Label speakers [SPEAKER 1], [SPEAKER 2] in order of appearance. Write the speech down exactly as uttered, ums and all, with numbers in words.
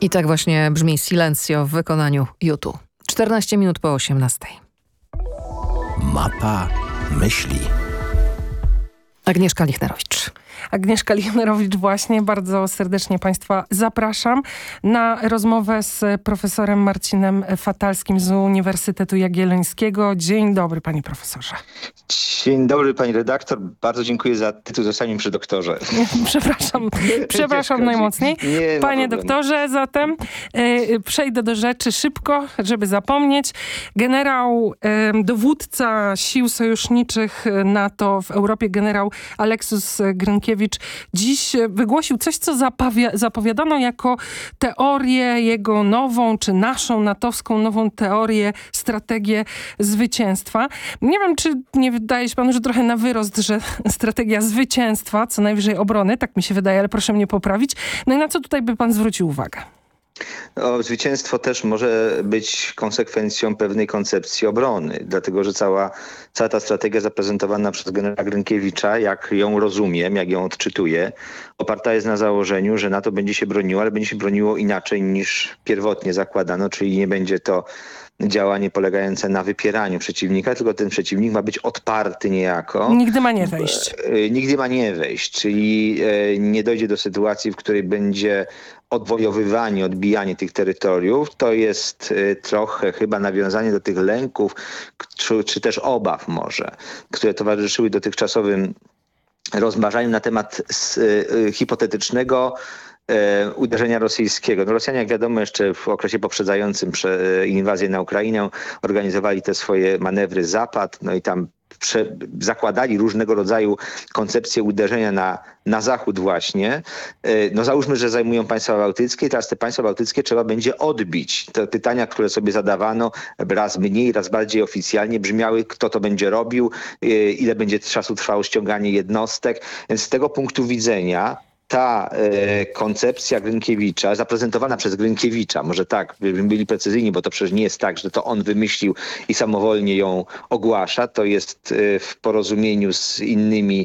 [SPEAKER 1] I tak właśnie brzmi Silencio w wykonaniu U dwa. czternaście minut po osiemnastej.
[SPEAKER 2] Mapa myśli.
[SPEAKER 1] Agnieszka Lichnerowicz.
[SPEAKER 3] Agnieszka Lichnerowicz właśnie. Bardzo serdecznie Państwa zapraszam na rozmowę z profesorem Marcinem Fatalskim z Uniwersytetu Jagiellońskiego. Dzień dobry, panie profesorze.
[SPEAKER 4] Dzień dobry, pani redaktor. Bardzo dziękuję za tytuł Zostanie przy doktorze.
[SPEAKER 3] Przepraszam, przepraszam najmocniej.
[SPEAKER 4] Nie ma
[SPEAKER 3] Panie
[SPEAKER 4] problemu.
[SPEAKER 3] doktorze, zatem e, przejdę do rzeczy szybko, żeby zapomnieć. Generał, e, dowódca sił sojuszniczych NATO w Europie, generał Aleksus Grynkiewicz, dziś wygłosił coś, co zapawia, zapowiadano jako teorię jego nową, czy naszą natowską nową teorię, strategię zwycięstwa. Nie wiem, czy nie wydaje się panu, że trochę na wyrost, że strategia zwycięstwa, co najwyżej obrony, tak mi się wydaje, ale proszę mnie poprawić. No i na co tutaj by pan zwrócił uwagę?
[SPEAKER 4] O, zwycięstwo też może być konsekwencją pewnej koncepcji obrony, dlatego że cała, cała ta strategia zaprezentowana przez generała Grynkiewicza, jak ją rozumiem, jak ją odczytuję, oparta jest na założeniu, że NATO będzie się broniło, ale będzie się broniło inaczej niż pierwotnie zakładano, czyli nie będzie to działanie polegające na wypieraniu przeciwnika, tylko ten przeciwnik ma być odparty niejako.
[SPEAKER 3] Nigdy ma nie wejść.
[SPEAKER 4] Nigdy ma nie wejść, czyli nie dojdzie do sytuacji, w której będzie odwojowywanie, odbijanie tych terytoriów. To jest trochę chyba nawiązanie do tych lęków, czy, czy też obaw może, które towarzyszyły dotychczasowym rozważaniu na temat hipotetycznego uderzenia rosyjskiego. No Rosjanie, jak wiadomo, jeszcze w okresie poprzedzającym inwazję na Ukrainę organizowali te swoje manewry Zapad, no i tam prze, zakładali różnego rodzaju koncepcje uderzenia na, na zachód właśnie. No załóżmy, że zajmują państwa bałtyckie i teraz te państwa bałtyckie trzeba będzie odbić. Te pytania, które sobie zadawano raz mniej, raz bardziej oficjalnie brzmiały, kto to będzie robił, ile będzie czasu trwało ściąganie jednostek. Więc z tego punktu widzenia ta e, koncepcja Grynkiewicza, zaprezentowana przez Grynkiewicza, może tak, byśmy byli precyzyjni, bo to przecież nie jest tak, że to on wymyślił i samowolnie ją ogłasza, to jest e, w porozumieniu z innymi